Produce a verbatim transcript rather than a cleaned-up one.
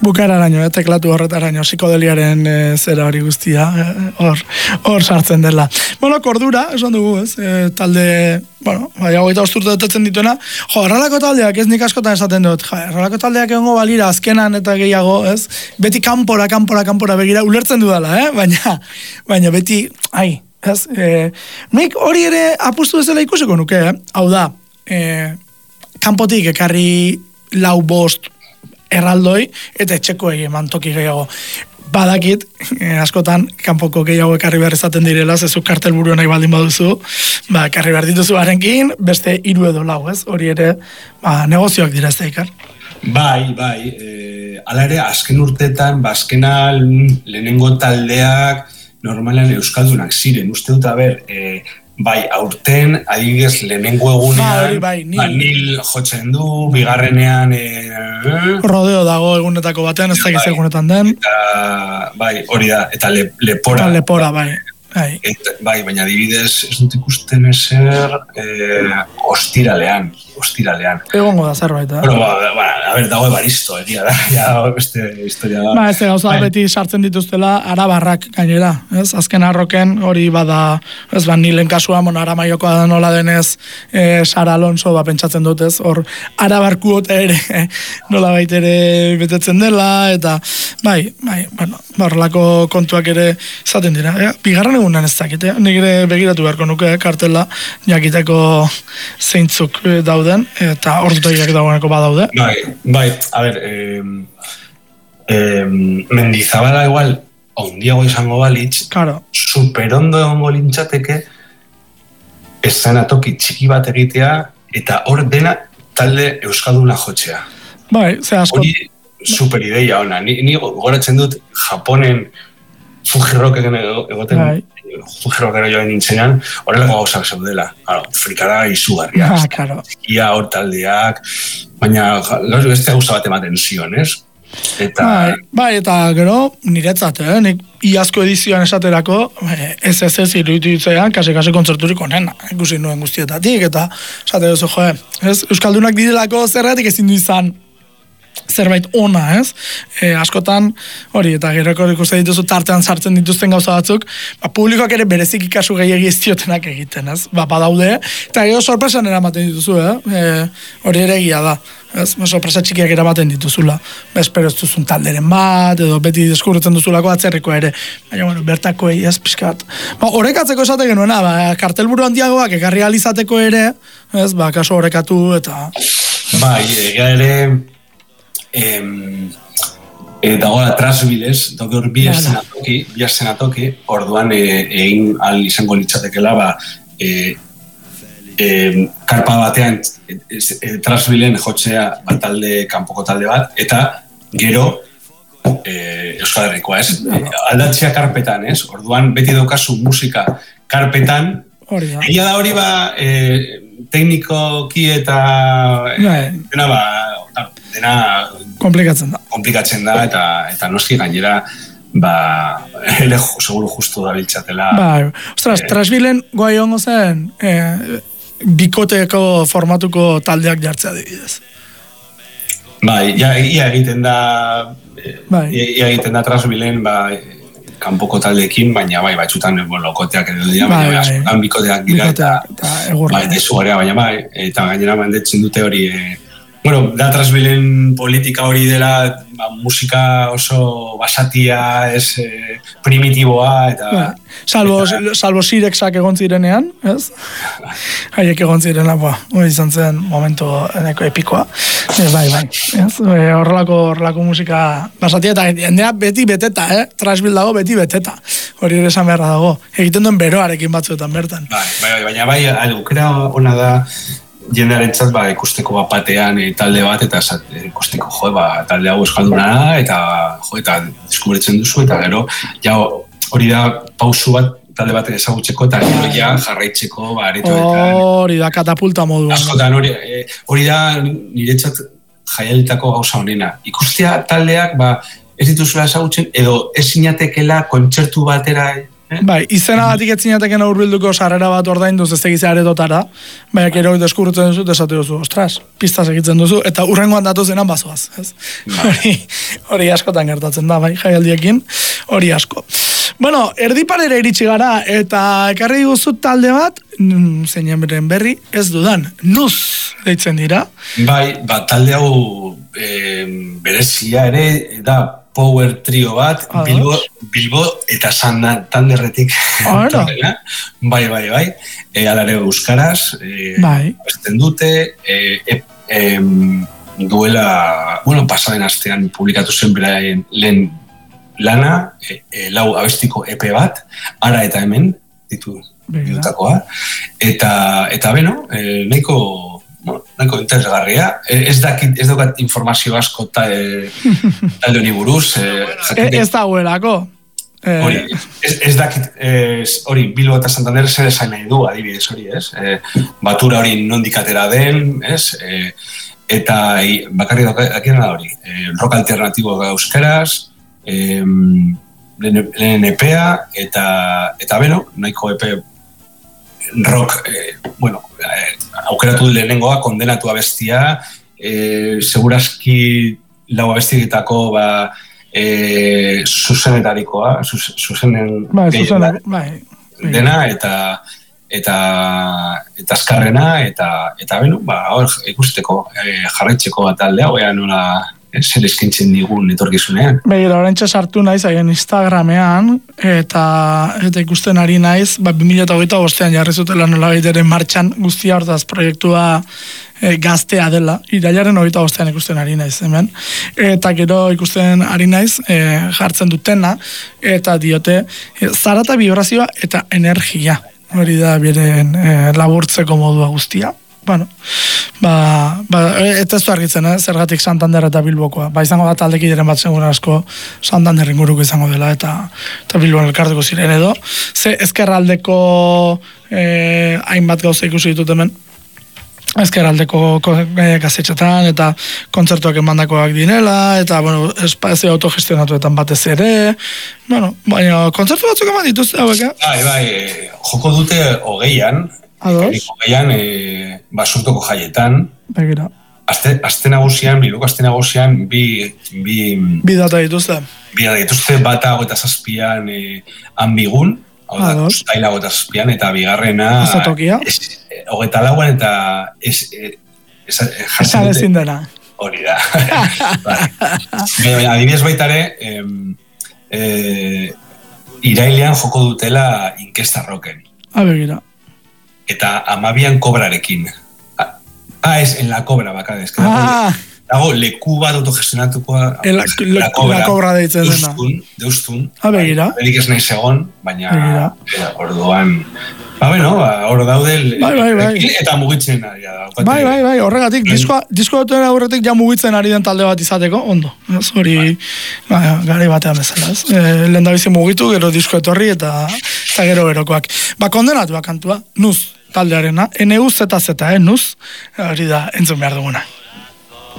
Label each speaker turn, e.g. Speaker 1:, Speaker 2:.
Speaker 1: bukararaino, eh, teklatu horretaraino, psikodeliaren e, zera hori guztia, hor e, hor sartzen dela. Bueno, kordura, esan dugu, ez, e, talde, bueno, bai, hogeita osturte detetzen dituena, jo, erralako taldeak, ez nik askotan esaten dut, jo, erralako taldeak egongo balira azkenan eta gehiago, ez, beti kanpora, kanpora, kanpora begira, ulertzen dudala, eh, baina, baina beti, ai, ez, e, nik hori ere apustu bezala ikusiko nuke, eh, hau da, e, kanpotik ekarri lau bost erraldoi, eta etxekoei eman toki gehiago. Badakit, eh, askotan, kanpoko gehiago ekarri behar izaten direla, zezu kartelburu nahi baldin baduzu, ba, ekarri behar dituzu harenkin, beste hiru edo lau, ez? Hori ere, ba, negozioak dira ez da ikar.
Speaker 2: Bai, bai, e, ala ere, azken urteetan, ba, azkena lehenengo taldeak, normalan euskaldunak ziren, uste dut, haber, e, bai, aurten, adibidez, lehenengo egunean,
Speaker 1: ba, bai, nil.
Speaker 2: Ba, nil jotzen du, bigarrenean... E,
Speaker 1: rodeo dago egunetako batean, ez dakiz bai, egunetan den.
Speaker 2: Eta, bai, hori da, eta le, lepora.
Speaker 1: Eta lepora, bai. Bai.
Speaker 2: Et, bai, baina adibidez, ez dut ikusten ezer, eh, ostiralean, ostiralean.
Speaker 1: Egongo da zerbait, eh?
Speaker 2: Bueno, ba, ba, a ber, dago ebaristo, egia da, ja, beste historia da.
Speaker 1: Ba, ez gauza bai. Beti sartzen dituztela arabarrak gainera, ez? Azken arroken hori bada, ez ba, nilen kasua, bueno, aramaiokoa da nola denez, e, Sara Alonso, ba, pentsatzen dut, ez? Hor, arabarkuota ere, eh, nola baita ere betetzen dela, eta, bai, bai, bueno, horrelako kontuak ere izaten dira, eh? Bigarren egunan ez dakit, eh? Nik ere begiratu beharko nuke, eh? Kartela, jakiteko zeintzuk dauden, eta ordutegiak dagoeneko badaude.
Speaker 2: Bai, bai, a ber, eh, eh, Mendizabala igual, ondiago izango balitz,
Speaker 1: claro.
Speaker 2: Superondo egongo lintzateke, eszenatoki txiki bat egitea, eta hor dena talde euskalduna jotzea.
Speaker 1: Bai, ze asko.
Speaker 2: Hori superideia ona. Ni, ni goratzen dut Japonen Fujiroken egoten, bai. Fujiroken joan nintzenan, horrelako gauzak zeudela. Claro, frikara izugarria.
Speaker 1: Ah, claro.
Speaker 2: Ia hor taldeak, baina gauz beste gauza bat ematen zion, ez? Eta...
Speaker 1: Bai, bai, eta gero, niretzat, eh? Nik iazko edizioan esaterako, ez ez ez iruditu ditzean, kase-kase kontzerturik onena, ikusi nuen guztietatik, eta esate duzu, jo, ez? Euskaldunak direlako zerratik ezin du izan zerbait ona, ez? E, askotan, hori, eta geroko ikusten dituzu tartean sartzen dituzten gauza batzuk, ba, publikoak ere berezik ikasu gehiagi ez diotenak egiten, ez? Ba, badaude, eta gero sorpresan eramaten dituzu, eh? E, hori ere egia da, ez? Ba, sorpresa txikiak eramaten dituzula. Ba, espero ez duzun talderen bat, edo beti deskubritzen duzulako atzerriko ere. Baina, bueno, bertakoei, ez, pixkat. Ba, horrekatzeko esate genuena, ba, kartelburu handiagoak ekarri alizateko ere, ez? Ba, kaso horrekatu, eta...
Speaker 2: Bai, egia ere... Em, e, dagoela Trasbilez, doke hor bi eszenatoki, bi eszenatoki, orduan egin e, al izango litzatekela, ba, e, e, karpa batean e, e, Trasbilen jotzea bat talde, kanpoko talde bat, eta gero e, Euskal Herrikoa, ez? E, aldatzea karpetan, ez? Orduan beti daukazu musika karpetan, egia da hori ba, e, teknikoki eta e, dena ba, dena
Speaker 1: komplikatzen da.
Speaker 2: Komplikatzen da, eta, eta noski gainera, ba, ele seguru justu da biltzatela.
Speaker 1: Ba, ostras, eh, Trasbilen goa hongo zen, eh, bikoteko formatuko taldeak jartzea dibidez.
Speaker 2: Bai, ia, ia egiten da, eh, bai. ia egiten da Trasbilen, ba, kanpoko taldeekin, baina bai, batzutan lokoteak edo dira,
Speaker 1: bai,
Speaker 2: baina bai, bai. bikoteak dira, eta,
Speaker 1: eta egurra.
Speaker 2: Bai, desugarea, baina bai, eta gainera mandetzen dute hori, eh, bueno, da Trasbilen politika hori dela, ba, musika oso basatia, ez, eh, primitiboa, eta...
Speaker 1: Ba, salvo, eta... salvo Sirexak egon zirenean, ez? Haiek egon zirena, ba, hori izan zen momento eneko epikoa. E, bai, bai, ez? E, horrelako, horrelako musika basatia, eta jendea beti beteta, eh? Trasbil dago beti beteta. Hori ere esan beharra dago. Egiten duen beroarekin batzuetan bertan.
Speaker 2: Bai, bai, baina bai, aukera ona da, jendearen txat, ba, ikusteko bat batean e, talde bat, eta esat, ikusteko, jo, ba, talde hau euskalduna da, eta, jo, eta deskubritzen duzu, eta gero, ja, hori da pausu bat, talde bat ezagutzeko, eta gero ja jarraitzeko, ba, aretoetan.
Speaker 1: Hori da, katapulta modu.
Speaker 2: Askotan, hori, e, hori da, niretzat jaialitako gauza honena. Ikustea taldeak, ba, ez dituzula ezagutzen, edo ez sinatekela kontzertu batera
Speaker 1: Bai, izena batik etzinatekin aurbilduko sarrera bat ordainduz ez egiz aretotara, baina gero deskurrutzen duzu, desate duzu, ostras, pistaz egitzen duzu, eta urrengoan datu zenan bazoaz, ez? Hori, hori askotan gertatzen da, bai, jaialdiekin, hori asko. Bueno, erdiparera iritsi gara, eta ekarri guzut talde bat, zeinen beren berri, ez dudan, nuz deitzen dira.
Speaker 2: Bai, ba, talde hau e, berezia ere, da, power trio bat, Bilbo, Bilbo eta Santanderretik. Bai, bai, bai. E, alare euskaraz, e, bai. Esten dute, e, e, e, duela, bueno, pasaren astean publikatu zen beraien lehen lana, e, e, lau abestiko E P bat, ara eta hemen, ditu dutakoa. Eta, eta beno, e, nahiko... No, nahiko interesgarria. Ez dakit, ez daukat informazio asko ta, e, talde honi buruz. E,
Speaker 1: ez dauelako.
Speaker 2: Hori, ez, ez dakit, hori, Bilbo eta Santander zer esan nahi du, adibidez hori, ez? E, batura hori nondik atera den, ez? E, eta e, bakarri dakien da hori, e, rock alternatibo euskaraz, e, lehen E P A, eta, eta beno, nahiko E P rock, eh, bueno, eh, aukeratu lehenengoa, kondenatu abestia, eh, segurazki lau abestietako ba, eh, zuzenetarikoa, zuzenen
Speaker 1: bai, zuzenek, bai,
Speaker 2: dena, eta eta eta azkarrena, eta eta beno, ba, hor ikusteko eh, jarraitzeko bat taldea, oea nola zer eskintzen digun etorkizunean.
Speaker 1: Begira, orentxe sartu naiz haien Instagramean, eta eta ikusten ari naiz, ba, bi mila hogeita bostean jarri zutela nola baiteren martxan guztia hortaz proiektua e, gaztea dela, irailaren hogeita bostean ikusten ari naiz hemen, eta gero ikusten ari naiz e, jartzen dutena, eta diote, e, zarata vibrazioa eta energia, hori da beren e, laburtzeko modua guztia. Bueno, ba, ba, eta ez du argitzen, eh? Zergatik Santander eta Bilbokoa. Ba, izango da taldekideren bat segun asko Santander inguruko izango dela, eta, eta Bilbon elkartuko ziren edo. Ze ezkerraldeko eh, hainbat gauza ikusi ditut hemen, ezkerraldeko gazetxetan, eta kontzertuak emandakoak dinela, eta, bueno, espazio autogestionatuetan batez ere, bueno, baina kontzertu batzuk eman dituzte hauek, eh?
Speaker 2: Bai, bai, joko dute hogeian, Hogeian, e, basurtoko jaietan.
Speaker 1: Begira.
Speaker 2: Azte, azte nagusian, Bilboko azte nagusian, bi... Bi,
Speaker 1: bi data dituzte.
Speaker 2: Bi data dituzte, bata gota zazpian e, hanbigun, hau da, ustaila gota zazpian, eta bigarrena...
Speaker 1: Azatokia.
Speaker 2: Hogeta lauan, eta... Ez, ez,
Speaker 1: Esa ezin dena.
Speaker 2: Hori da. Baina, adibidez baitare, e, e, irailean joko dutela inkesta roken.
Speaker 1: A begira.
Speaker 2: Eta amabian kobrarekin. Ah, ez, en la cobra, baka, ez.
Speaker 1: Ah!
Speaker 2: Dago, leku bat autogestionatuko
Speaker 1: la, la cobra. La cobra deitzen dena.
Speaker 2: Deustun, deustun.
Speaker 1: Ah, begira.
Speaker 2: Berik ez nahi segon, baina orduan... Ba, bueno, hor daude...
Speaker 1: Bai, bai, bai.
Speaker 2: Eta mugitzen ari da.
Speaker 1: Bai, bai, bai, horregatik, diskoa, diskoa duten aurretik ja mugitzen ari den talde bat izateko, ondo. Hori, bai, gari batean bezala, ez. E, lehen da bizi mugitu, gero disko etorri, eta, eta gero gerokoak. Ba, kondenatu kantua, nuz taldearena, N U Z Z, eh, nuz, hori da, entzun behar duguna.